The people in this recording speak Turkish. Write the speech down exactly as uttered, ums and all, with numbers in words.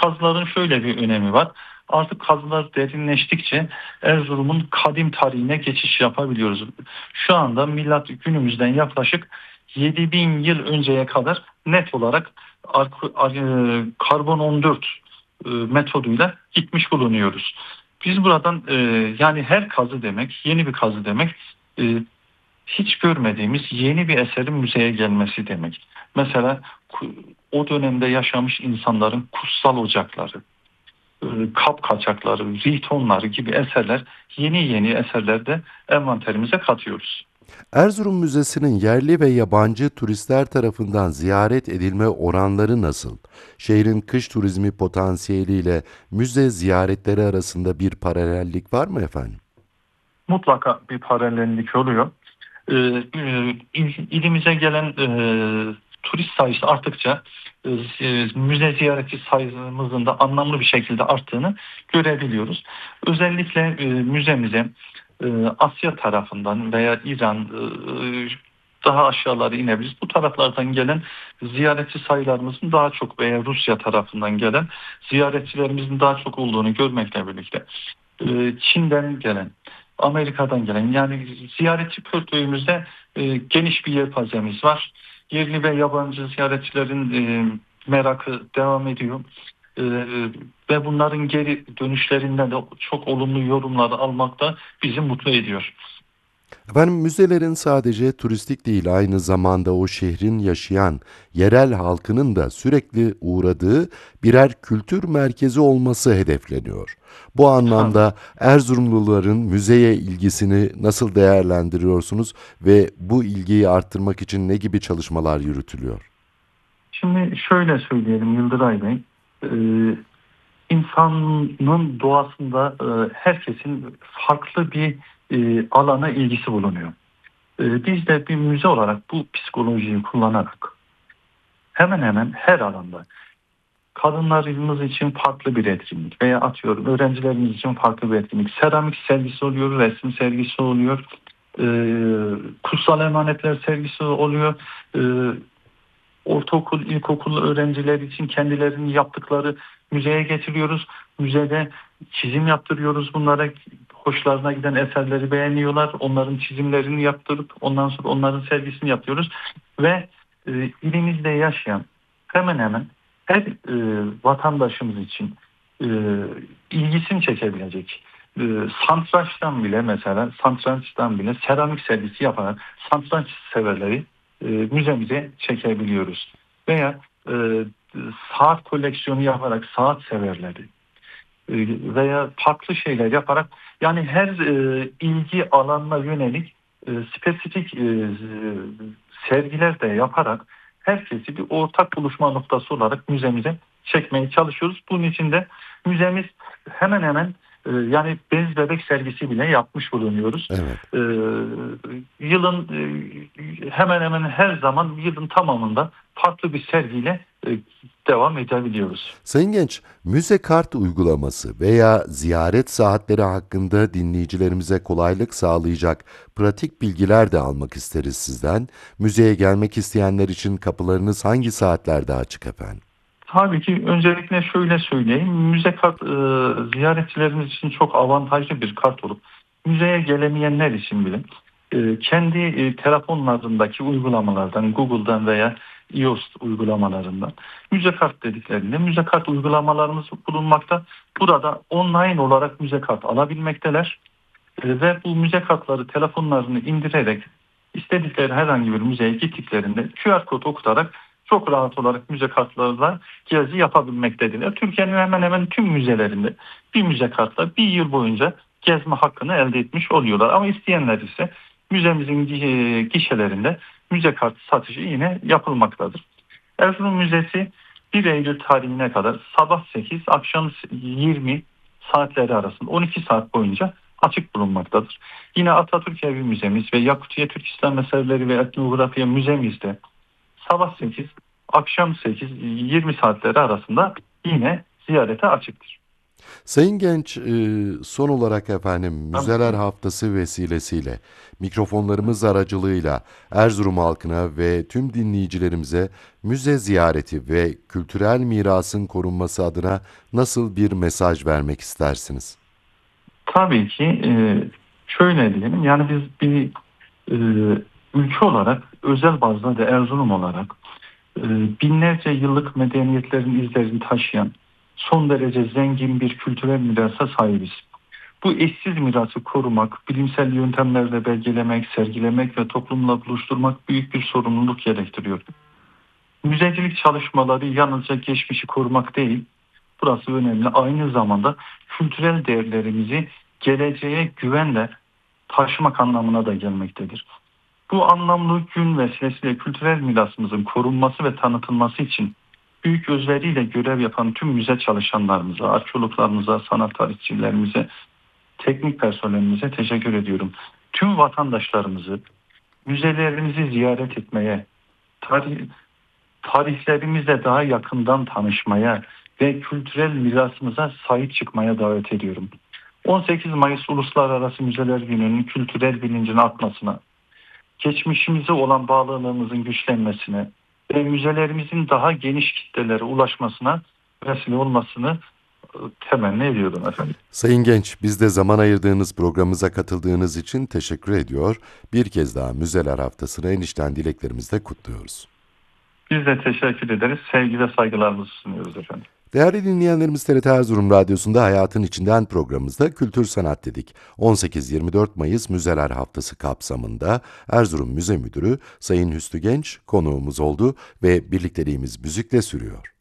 kazıların şöyle bir önemi var. Artık kazılar derinleştikçe Erzurum'un kadim tarihine geçiş yapabiliyoruz. Şu anda milat günümüzden yaklaşık yedi bin yıl önceye kadar net olarak ar- ar- e, karbon on dört e, metoduyla gitmiş bulunuyoruz. Biz buradan e, yani her kazı demek, yeni bir kazı demek, e, hiç görmediğimiz yeni bir eserin müzeye gelmesi demek. Mesela ku- o dönemde yaşamış insanların kutsal ocakları, e, kap kaçakları, ritonları gibi eserler, yeni yeni eserlerde envanterimize katıyoruz. Erzurum Müzesi'nin yerli ve yabancı turistler tarafından ziyaret edilme oranları nasıl? Şehrin kış turizmi potansiyeliyle müze ziyaretleri arasında bir paralellik var mı efendim? Mutlaka bir paralellik oluyor. E, e, il- ilimize gelen e, turist sayısı arttıkça e, e, müze ziyaretçi sayımızın da anlamlı bir şekilde arttığını görebiliyoruz. Özellikle e, müzemize e, Asya tarafından veya İran, e, daha aşağılara inebiliriz. Bu taraflardan gelen ziyaretçi sayılarımızın daha çok veya Rusya tarafından gelen ziyaretçilerimizin daha çok olduğunu görmekle birlikte e, Çin'den gelen, Amerika'dan gelen, yani ziyaretçi portföyümüzde e, geniş bir yelpazemiz var. Yerli ve yabancı ziyaretçilerin e, merakı devam ediyor. E, ve bunların geri dönüşlerinden de çok olumlu yorumları almak da bizi mutlu ediyor. Efendim müzelerin sadece turistik değil aynı zamanda o şehrin yaşayan yerel halkının da sürekli uğradığı birer kültür merkezi olması hedefleniyor. Bu Tabii. anlamda Erzurumluların müzeye ilgisini nasıl değerlendiriyorsunuz ve bu ilgiyi arttırmak için ne gibi çalışmalar yürütülüyor? Şimdi şöyle söyleyelim Yıldıray Bey. E, insanın doğasında e, herkesin farklı bir e, alana ilgisi bulunuyor. E, biz de bir müze olarak bu psikolojiyi kullanarak hemen hemen her alanda kadınlarımız için farklı bir etkinlik veya atıyorum öğrencilerimiz için farklı bir etkinlik. Seramik sergisi oluyor, resim sergisi oluyor, e, kutsal emanetler sergisi oluyor. E, ortaokul, ilkokul öğrenciler için kendilerinin yaptıkları müzeye getiriyoruz. Müzede çizim yaptırıyoruz bunlara. Hoşlarına giden eserleri beğeniyorlar. Onların çizimlerini yaptırıp ondan sonra onların sergisini yapıyoruz. Ve e, ilimizde yaşayan hemen hemen her e, vatandaşımız için e, ilgisini çekebilecek, e, satrançtan bile mesela satrançtan bile seramik sergisi yaparak satranç severleri e, müzemize çekebiliyoruz. Veya e, saat koleksiyonu yaparak saat severleri e, veya farklı şeyler yaparak yani her e, ilgi alanına yönelik e, spesifik e, sergiler de yaparak herkesi bir ortak buluşma noktası olarak müzemize çekmeye çalışıyoruz. Bunun için de müzemiz hemen hemen e, yani bez bebek sergisi bile yapmış bulunuyoruz. Evet. E, yılın e, hemen hemen her zaman yılın tamamında farklı bir sergiyle e, devam edebiliyoruz. Sayın Genç, müze kart uygulaması veya ziyaret saatleri hakkında dinleyicilerimize kolaylık sağlayacak pratik bilgiler de almak isteriz sizden. Müzeye gelmek isteyenler için kapılarınız hangi saatlerde açık efendim? Tabii ki öncelikle şöyle söyleyeyim. Müze kart e, ziyaretçilerimiz için çok avantajlı bir kart olup müzeye gelemeyenler için bile e, kendi e, telefonlarındaki uygulamalardan Google'dan veya iOS uygulamalarından müze kart dediklerinde müze kart uygulamalarımız bulunmakta. Burada online olarak müze kart alabilmekteler. E, ve bu müze kartları telefonlarını indirerek istedikleri herhangi bir müzeye gittiklerinde Q R kod okutarak çok rahat olarak müze kartlarıyla gezi yapabilmektedirler. Türkiye'nin hemen hemen tüm müzelerinde bir müze kartla bir yıl boyunca gezme hakkını elde etmiş oluyorlar. Ama isteyenler ise müzemizin e, gişelerinde müze kartı satışı yine yapılmaktadır. Erzurum Müzesi bir Eylül tarihine kadar sabah sekiz, akşam yirmi saatleri arasında on iki saat boyunca açık bulunmaktadır. Yine Atatürk Evi Müzemiz ve Yakutiye Türk İslam Eserleri ve Etnografya Müzemizde sabah sekiz, akşam sekiz, yirmi saatleri arasında yine ziyarete açıktır. Sayın Genç, e, son olarak efendim Tabii Müzeler ki. Haftası vesilesiyle mikrofonlarımız aracılığıyla Erzurum halkına ve tüm dinleyicilerimize müze ziyareti ve kültürel mirasın korunması adına nasıl bir mesaj vermek istersiniz? Tabii ki e, şöyle diyelim, yani biz bir e, ülke olarak, özel bazda da Erzurum olarak e, binlerce yıllık medeniyetlerin izlerini taşıyan son derece zengin bir kültürel mirasa sahibiz. Bu eşsiz mirası korumak, bilimsel yöntemlerle belgelemek, sergilemek ve toplumla buluşturmak büyük bir sorumluluk gerektiriyor. Müzecilik çalışmaları yalnızca geçmişi korumak değil, burası önemli, aynı zamanda kültürel değerlerimizi geleceğe güvenle taşımak anlamına da gelmektedir. Bu anlamlı gün vesilesiyle kültürel mirasımızın korunması ve tanıtılması için büyük özveriyle görev yapan tüm müze çalışanlarımıza, arkeologlarımıza, sanat tarihçilerimize, teknik personelimize teşekkür ediyorum. Tüm vatandaşlarımızı müzelerimizi ziyaret etmeye, tarih, tarihlerimizle daha yakından tanışmaya ve kültürel mirasımıza sahip çıkmaya davet ediyorum. on sekiz Mayıs Uluslararası Müzeler Günü'nün kültürel bilincin artmasına, geçmişimize olan bağlılığımızın güçlenmesine ve müzelerimizin daha geniş kitlelere ulaşmasına vesile olmasını e, temenni ediyorum efendim. Sayın Genç, biz de zaman ayırdığınız programımıza katıldığınız için teşekkür ediyor. Bir kez daha Müzeler Haftası'nı en içten dileklerimizle kutluyoruz. Biz de teşekkür ederiz. Sevgi ve saygılarımızı sunuyoruz efendim. Değerli dinleyenlerimiz, T R T Erzurum Radyosu'nda Hayatın İçinden programımızda Kültür Sanat dedik. on sekiz yirmi dört Mayıs Müzeler Haftası kapsamında Erzurum Müze Müdürü Sayın Hüsnü Genç konuğumuz oldu ve birlikteliğimiz müzikle sürüyor.